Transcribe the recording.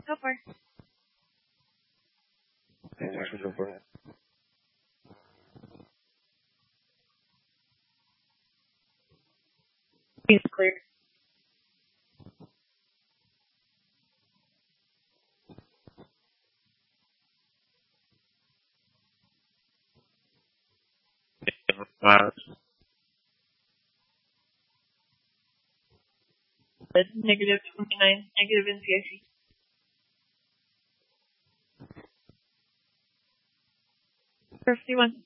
Go for it. Okay, actually go for it. It's clear. Negative 29, negative NCIC. For 51.